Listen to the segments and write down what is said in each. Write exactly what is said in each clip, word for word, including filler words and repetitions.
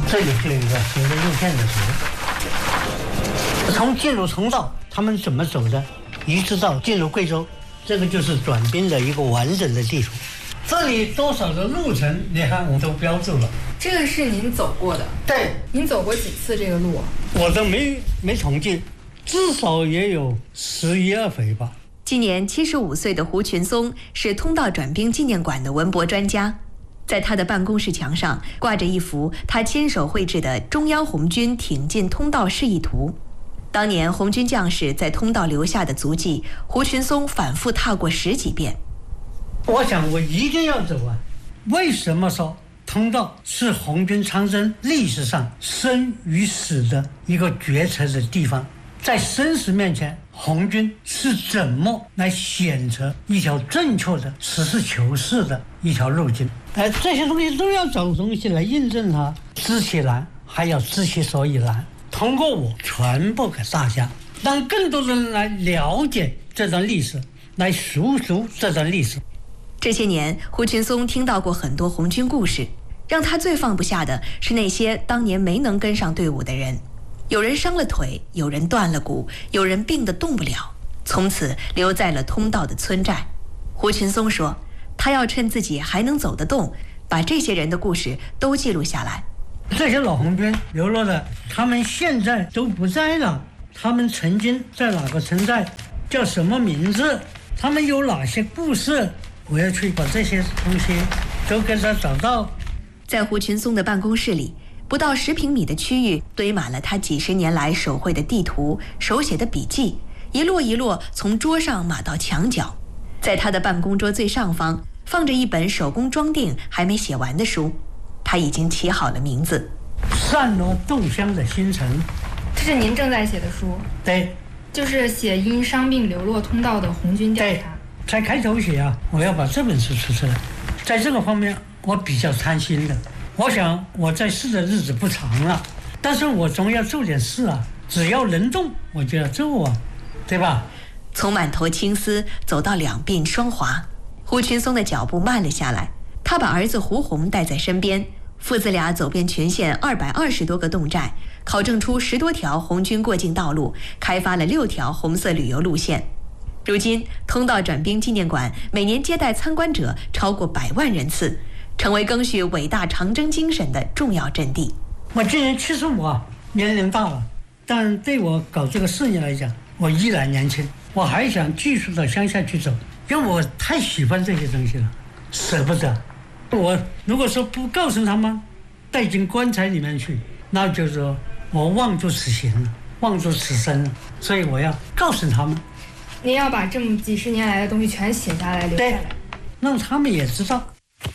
这里是一个行人路线的图，从进入通道他们怎么走的，一直到进入贵州，这个就是转兵的一个完整的地图。这里多少的路程，你看我都标注了。 这个是您走过的？ 对。 您走过几次这个路？ 我都没没统计，至少也有十一二回吧。 今年七十五岁的胡群松是通道转兵纪念馆的文博专家，在他的办公室墙上挂着一幅他亲手绘制的中央红军挺进通道示意图。当年红军将士在通道留下的足迹，胡群松反复踏过十几遍。 我想我一定要走啊！为什么说通道是红军长征历史上生与死的一个决策的地方？在生死面前，红军是怎么来选择一条正确的实事求是的一条路径？哎，这些东西都要找东西来印证它，知其然还要知其所以然，通过我传播给大家，让更多人来了解这段历史，来述说这段历史。 这些年，胡群松听到过很多红军故事，让他最放不下的是那些当年没能跟上队伍的人。有人伤了腿，有人断了骨，有人病得动不了，从此留在了通道的村寨。胡群松说，他要趁自己还能走得动，把这些人的故事都记录下来。 这些老红军流落的，他们现在都不在了，他们曾经在哪个村寨，叫什么名字，他们有哪些故事，我要去把这些东西都给他找到。 在胡群松的办公室里，不到十平米的区域堆满了他几十年来手绘的地图、手写的笔记，一摞一摞从桌上码到墙角。在他的办公桌最上方放着一本手工装订还没写完的书，他已经起好了名字： 散落洞乡的星辰。 这是您正在写的书？ 对， 就是写因伤病流落通道的红军调查。 在开头写啊，我要把这本书出出来。在这个方面我比较贪心的，我想我在世的日子不长了，但是我总要做点事啊，只要能动我就要做啊，对吧？ 从满头青丝走到两鬓霜华，胡群松的脚步慢了下来。他把儿子胡红带在身边，父子俩走遍全县二百二十多个洞寨，考证出十多条红军过境道路，开发了六条红色旅游路线。如今，通道转兵纪念馆每年接待参观者超过百万人次，成为赓续伟大长征精神的重要阵地。 我今年七十五啊，年龄大了，但对我搞这个事业来讲，我依然年轻，我还想继续到乡下去走，因为我太喜欢这些东西了，舍不得。我如果说不告诉他们，带进棺材里面去，那就是说我妄作此行了，妄作此生了，所以我要告诉他们。 您要把这么几十年来的东西全写下来，留下来， 让他们也知道。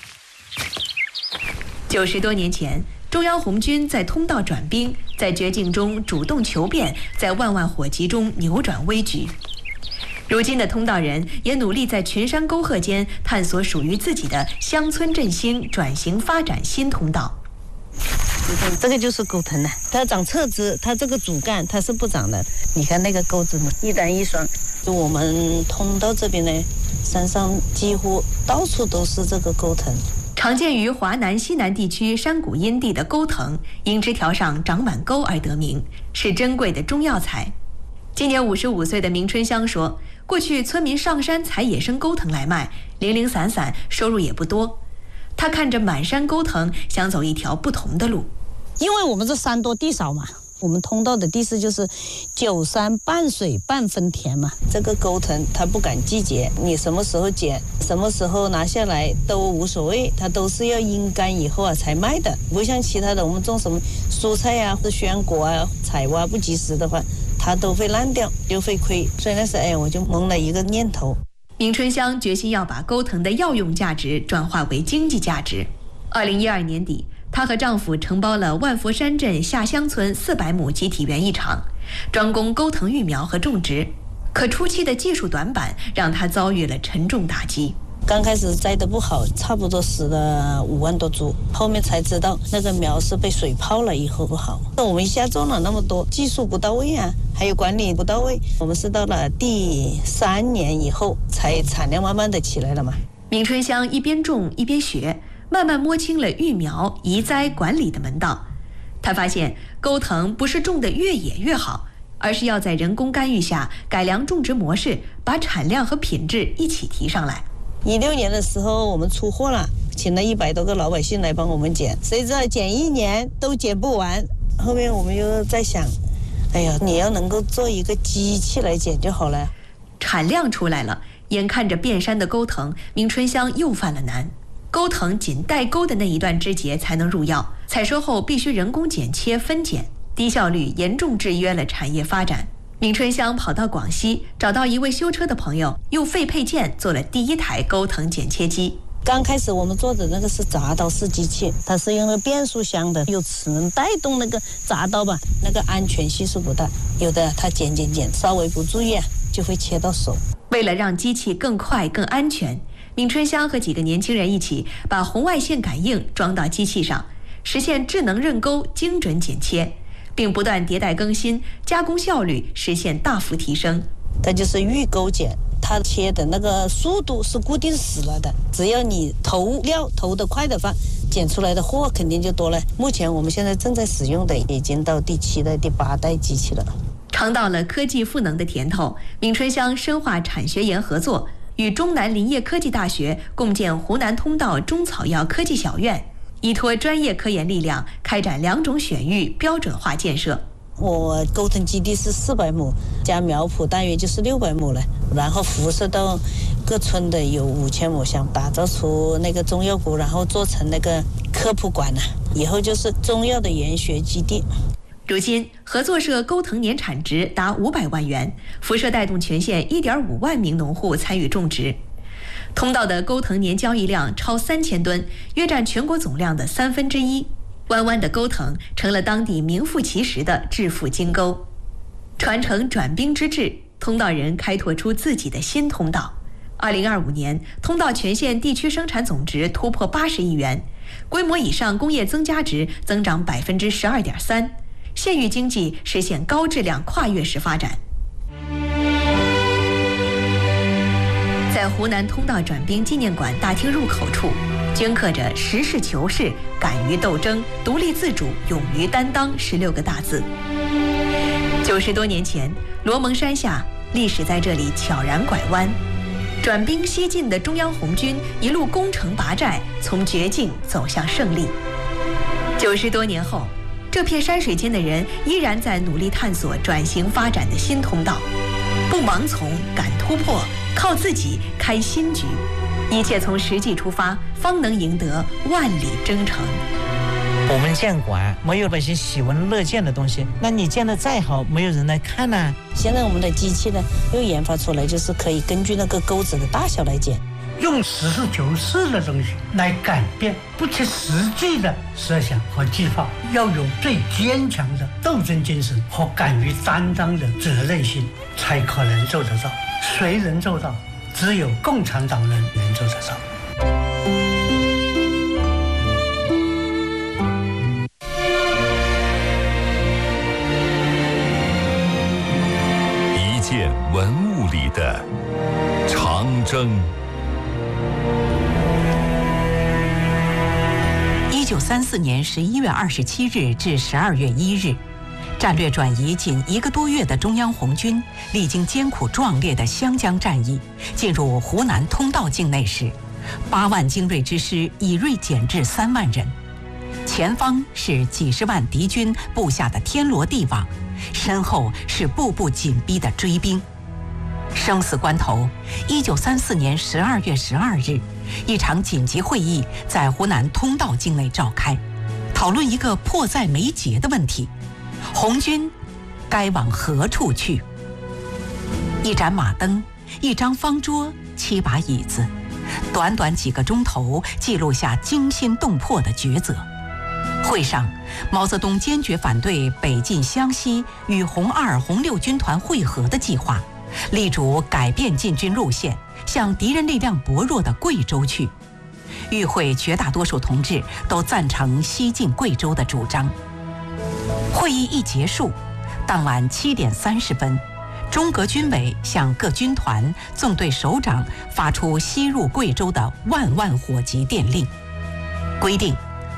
九十多年前，中央红军在通道转兵，在绝境中主动求变，在万万火急中扭转危局。如今的通道人也努力在群山沟壑间探索属于自己的乡村振兴、转型发展新通道。 这个就是沟藤了，它长侧枝，它这个主干它是不长的。你看那个钩子呢，一单一双。就我们通道这边呢，山上几乎到处都是这个钩藤。 常见于华南西南地区山谷阴地的钩藤，因枝条上长满钩而得名，是珍贵的中药材。今年五十五岁的明春香说，过去村民上山采野生钩藤来卖，零零散散，收入也不多。他看着满山钩藤，想走一条不同的路。 因为我们这山多地少嘛，我们通道的地势就是九山半水半分田嘛。这个钩藤它不赶季节，你什么时候剪，什么时候拿下来都无所谓，它都是要阴干以后啊才卖的。不像其他的，我们种什么蔬菜啊或者鲜果啊，采挖不及时的话，它都会烂掉，就会亏。所以那时候哎，我就萌了一个念头。 明春香决心要把钩藤的药用价值转化为经济价值。二零一二年底，她和丈夫承包了万佛山镇下乡村四百亩集体园艺场，专攻钩藤育苗和种植。可初期的技术短板让她遭遇了沉重打击。 刚开始栽得不好，差不多死了五万多株，后面才知道那个苗是被水泡了以后不好。我们一下种了那么多，技术不到位啊，还有管理不到位。我们是到了第三年以后，才产量慢慢的起来了嘛。 明春香一边种一边学，慢慢摸清了育苗、移栽、管理的门道。 他发现钩藤不是种得越野越好，而是要在人工干预下改良种植模式，把产量和品质一起提上来。 一六年的时候我们出货了，请了一百多个老百姓来帮我们剪，谁知道剪一年都剪不完。后面我们又在想，哎呀，你要能够做一个机器来剪就好了。 产量出来了，眼看着遍山的钩藤，明春香又犯了难。钩藤仅带钩的那一段枝节才能入药，采收后必须人工剪切分拣，低效率严重制约了产业发展。明春香跑到广西，找到一位修车的朋友，用废配件做了第一台钩藤剪切机。 刚开始我们做的那个是铡刀式机器，它是用了变速箱的，有齿轮带动那个铡刀吧，那个安全系数不大，有的它剪剪剪稍微不注意啊，就会切到手。 为了让机器更快更安全，闵春香和几个年轻人一起把红外线感应装到机器上，实现智能刃钩精准剪切，并不断迭代更新，加工效率实现大幅提升。 它就是预钩剪，它切的那个速度是固定死了的，只要你投料投得快的话，剪出来的货肯定就多了。目前我们现在正在使用的已经到第七代第八代机器了。 尝到了科技赋能的甜头，闵春香深化产学研合作，与中南林业科技大学共建湖南通道中草药科技小院，依托专业科研力量，开展两种选育标准化建设。 我钩藤基地是四百亩，加苗圃大约就是六百亩了，然后辐射到各村的有五千亩，想打造出那个中药股，然后做成那个科普馆呢，以后就是中药的研学基地。 如今，合作社钩藤年产值达五百万元，辐射带动全县一点五万名农户参与种植。通道的钩藤年交易量超三千吨，约占全国总量的三分之一。弯弯的钩藤成了当地名副其实的致富金钩。传承转兵之志，通道人开拓出自己的新通道。二零二五年，通道全县地区生产总值突破八十亿元，规模以上工业增加值增长百分之十二点三。县域经济实现高质量跨越式发展。在湖南通道转兵纪念馆大厅入口处，镌刻着“实事求是、敢于斗争、独立自主、勇于担当”十六个大字。九十多年前，罗蒙山下，历史在这里悄然拐弯。转兵西进的中央红军一路攻城拔寨，从绝境走向胜利。九十多年后，这片山水间的人依然在努力探索转型发展的新通道，不盲从，敢突破，靠自己开新局，一切从实际出发，方能赢得万里征程。 我们建馆没有那些喜闻乐见的东西，那你建得再好，没有人来看呢、啊。 现在我们的机器呢，又研发出来，就是可以根据那个钩子的大小来剪。 用实事求是的东西来改变不切实际的设想和计划，要有最坚强的斗争精神和敢于担当的责任心，才可能做得到。谁能做到？只有共产党人能做得到。 一件文物里的长征。 一九三四年十一月二十七日至十二月一日，战略转移仅一个多月的中央红军，历经艰苦壮烈的湘江战役，进入湖南通道境内时，八万精锐之师已锐减至三万人，前方是几十万敌军布下的天罗地网，身后是步步紧逼的追兵。生死关头，一九三四年十二月十二日，一场紧急会议在湖南通道境内召开，讨论一个迫在眉睫的问题：红军该往何处去？一盏马灯，一张方桌，七把椅子，短短几个钟头，记录下惊心动魄的抉择。会上，毛泽东坚决反对北进湘西与红二、红六军团会合的计划，力主改变进军路线，向敌人力量薄弱的贵州去。与会绝大多数同志都赞成西进贵州的主张。会议一结束，当晚七点三十分，中革军委向各军团、纵队首长发出西入贵州的万万火急电令，规定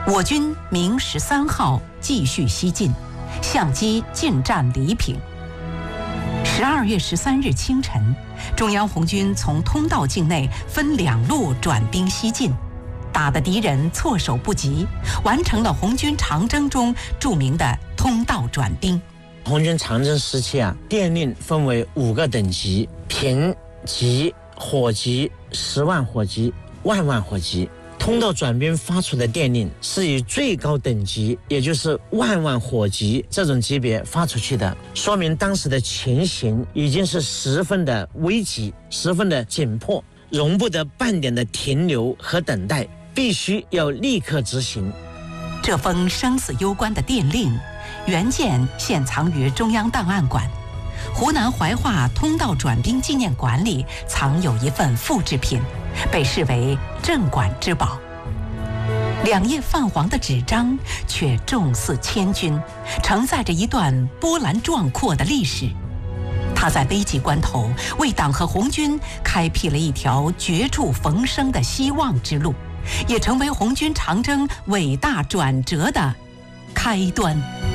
我军明十三号继续西进，相机进占黎平。十二月十三日清晨，中央红军从通道境内分两路转兵西进，打得敌人措手不及，完成了红军长征中著名的通道转兵。 红军长征时期啊，电令分为五个等级：平级、火级、十万火级、万万火级。通道转兵发出的电令是以最高等级，也就是万万火级这种级别发出去的，说明当时的情形已经是十分的危急，十分的紧迫，容不得半点的停留和等待，必须要立刻执行。 这封生死攸关的电令，原件现藏于中央档案馆。湖南怀化通道转兵纪念馆里藏有一份复制品，被视为镇馆之宝。两页泛黄的纸张却重似千钧，承载着一段波澜壮阔的历史。它在危急关头为党和红军开辟了一条绝处逢生的希望之路，也成为红军长征伟大转折的开端。